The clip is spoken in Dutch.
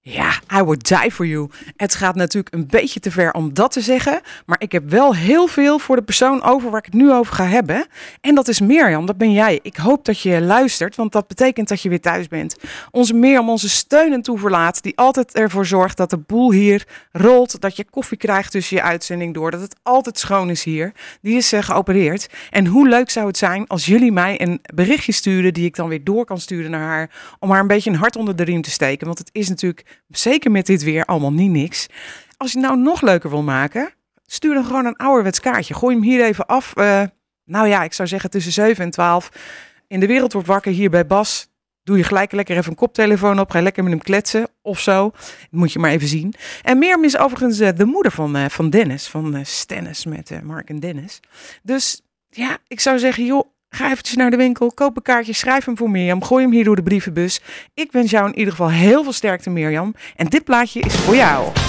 Ja, I would die for you. Het gaat natuurlijk een beetje te ver om dat te zeggen. Maar ik heb wel heel veel voor de persoon over waar ik het nu over ga hebben. En dat is Mirjam, dat ben jij. Ik hoop dat je luistert, want dat betekent dat je weer thuis bent. Onze Mirjam, onze steun en toeverlaat, die altijd ervoor zorgt dat de boel hier rolt. Dat je koffie krijgt tussen je uitzending door. Dat het altijd schoon is hier. Die is geopereerd. En hoe leuk zou het zijn als jullie mij een berichtje sturen die ik dan weer door kan sturen naar haar. Om haar een beetje een hart onder de riem te steken. Want het is natuurlijk zeker met dit weer allemaal niet niks. Als je het nou nog leuker wil maken, stuur dan gewoon een ouderwets kaartje. Gooi hem hier even af. Ik zou zeggen tussen 7 en 12. In de wereld wordt wakker hier bij Bas. Doe je gelijk lekker even een koptelefoon op. Ga je lekker met hem kletsen of zo. Dat moet je maar even zien. En Mirjam is overigens de moeder van Dennis. Van Stennis met Mark en Dennis. Dus ja, ik zou zeggen, joh. Ga eventjes naar de winkel, koop een kaartje, schrijf hem voor Mirjam, gooi hem hier door de brievenbus. Ik wens jou in ieder geval heel veel sterkte, Mirjam. En dit plaatje is voor jou.